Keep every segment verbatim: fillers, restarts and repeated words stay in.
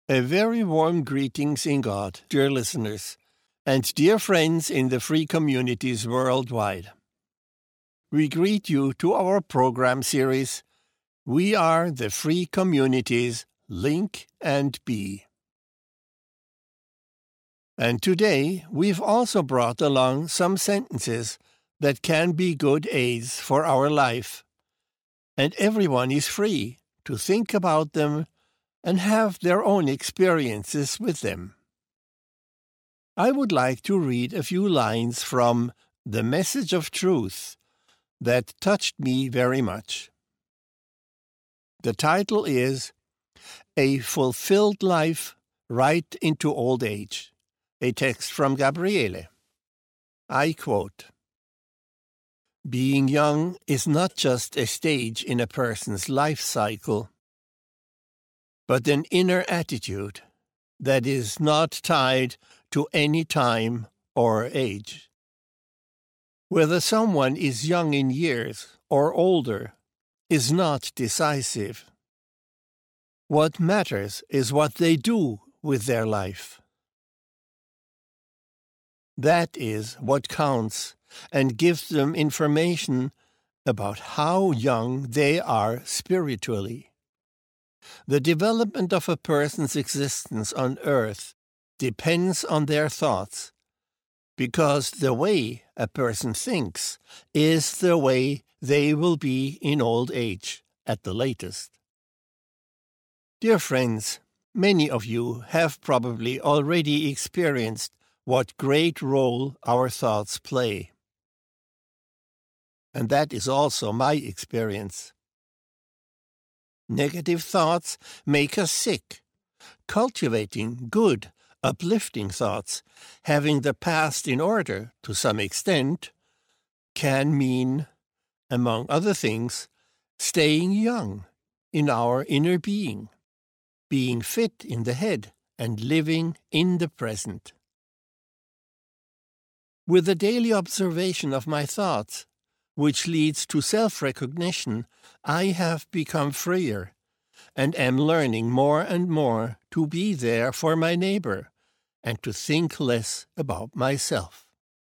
A very warm greetings in God, dear listeners, and dear friends in the free communities worldwide. We greet you to our program series, We Are the Free Communities, Link and Be. And today we've also brought along some sentences that can be good aids for our life, and everyone is free to think about them and have their own experiences with them. I would like to read a few lines from The Message of Truth that touched me very much. The title is A Fulfilled Life Right into Old Age, a text from Gabriele. I quote, "Being young is not just a stage in a person's life cycle, but an inner attitude that is not tied to any time or age. Whether someone is young in years or older is not decisive. What matters is what they do with their life. That is what counts and gives them information about how young they are spiritually. The development of a person's existence on earth depends on their thoughts, because the way a person thinks is the way they will be in old age at the latest." Dear friends, many of you have probably already experienced what great role our thoughts play. And that is also my experience. Negative thoughts make us sick. Cultivating good, uplifting thoughts, having the past in order to some extent, can mean, among other things, staying young in our inner being, being fit in the head, and living in the present. With the daily observation of my thoughts, which leads to self-recognition, I have become freer and am learning more and more to be there for my neighbor and to think less about myself.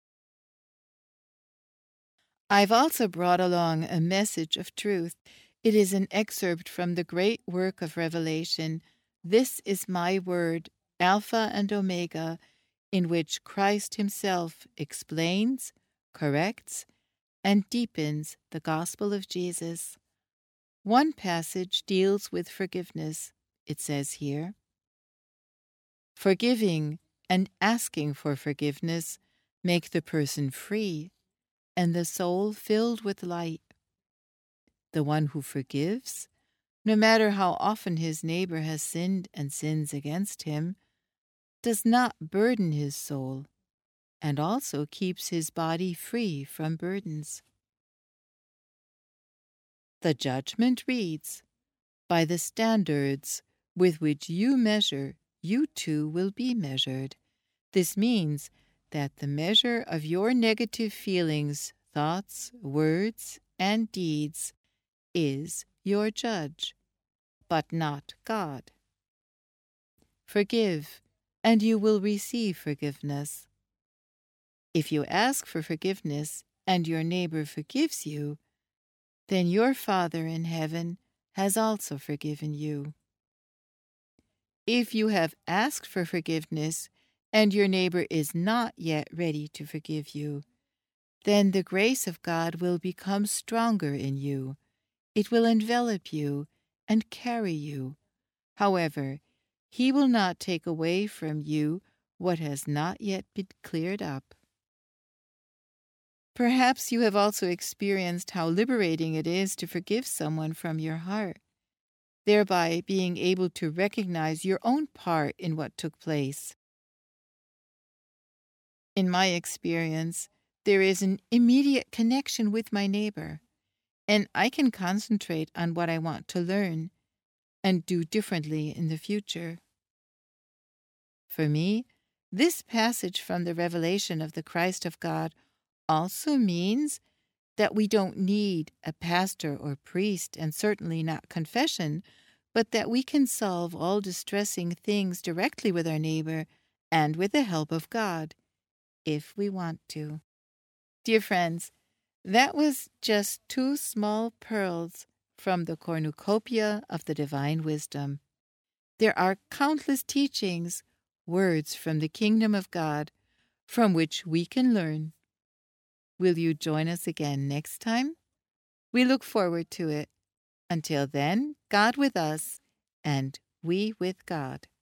I've also brought along a message of truth. It is an excerpt from the great work of Revelation, This is My Word, Alpha and Omega, in which Christ himself explains, corrects, and deepens the gospel of Jesus. One passage deals with forgiveness. It says here, "Forgiving and asking for forgiveness make the person free and the soul filled with light. The one who forgives, no matter how often his neighbor has sinned and sins against him, does not burden his soul, and also keeps his body free from burdens." The judgment reads, "By the standards with which you measure, you too will be measured." This means that the measure of your negative feelings, thoughts, words, and deeds is your judge, but not God. Forgive, and you will receive forgiveness. If you ask for forgiveness and your neighbor forgives you, then your Father in heaven has also forgiven you. If you have asked for forgiveness and your neighbor is not yet ready to forgive you, then the grace of God will become stronger in you. It will envelop you and carry you. However, he will not take away from you what has not yet been cleared up. Perhaps you have also experienced how liberating it is to forgive someone from your heart, thereby being able to recognize your own part in what took place. In my experience, there is an immediate connection with my neighbor, and I can concentrate on what I want to learn and do differently in the future. For me, this passage from the revelation of the Christ of God also means that we don't need a pastor or priest, and certainly not confession, but that we can solve all distressing things directly with our neighbor and with the help of God, if we want to. Dear friends, that was just two small pearls from the cornucopia of the divine wisdom. There are countless teachings, words from the kingdom of God, from which we can learn. Will you join us again next time? We look forward to it. Until then, God with us, and we with God.